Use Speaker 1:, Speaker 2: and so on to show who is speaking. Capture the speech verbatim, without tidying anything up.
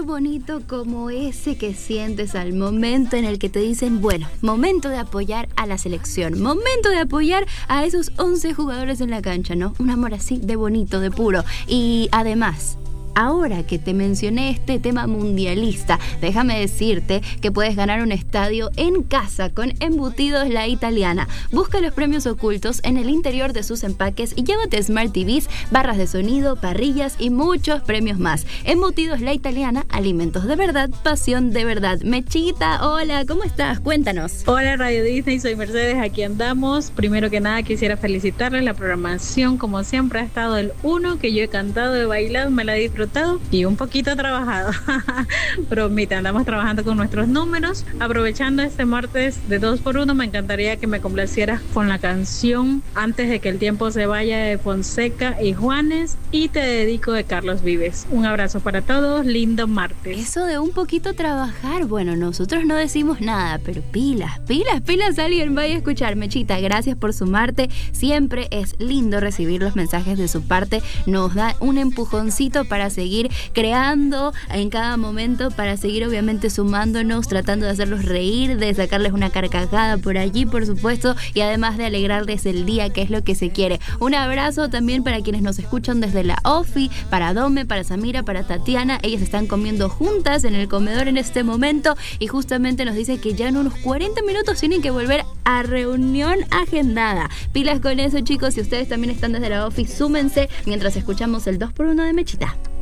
Speaker 1: bonito como ese que sientes al momento en el que te dicen, bueno, momento de apoyar a la selección, momento de apoyar a esos once jugadores en la cancha, ¿no? Un amor así de bonito, de puro. Y además, ahora que te mencioné este tema mundialista, déjame decirte que puedes ganar un estadio en casa con Embutidos La Italiana. Busca los premios ocultos en el interior de sus empaques y llévate Smart T Vs, barras de sonido, parrillas y muchos premios más. Embutidos La Italiana, alimentos de verdad, pasión de verdad. Mechita, hola, ¿cómo estás? Cuéntanos.
Speaker 2: Hola Radio Disney, soy Mercedes, aquí andamos. Primero que nada quisiera felicitarles, la programación como siempre ha estado el uno, que yo he cantado, he bailado, me la he disfrutado y un poquito trabajado. Bromita, andamos trabajando con nuestros números. Aprovechando este martes de dos por uno, me encantaría que me complacieras con la canción Antes de que el tiempo se vaya de Fonseca y Juanes, y Te dedico de Carlos Vives. Un abrazo para todos, lindo martes.
Speaker 1: Eso de un poquito trabajar, bueno, nosotros no decimos nada, pero pilas, pilas, pilas, alguien vaya a escuchar. Mechita, gracias por sumarte. Siempre es lindo recibir los mensajes de su parte, nos da un empujoncito para seguir creando en cada momento, para seguir obviamente sumándonos, tratando de hacerlos reír, de sacarles una carcajada por allí, por supuesto, y además de alegrarles el día, que es lo que se quiere. Un abrazo también para quienes nos escuchan desde la Ofi, para Dome, para Samira, para Tatiana. Ellas están comiendo juntas en el comedor en este momento y justamente nos dice que ya en unos cuarenta minutos tienen que volver a reunión agendada. Pilas con eso, chicos, si ustedes también están desde la Ofi, súmense mientras escuchamos el dos por uno de Mechita.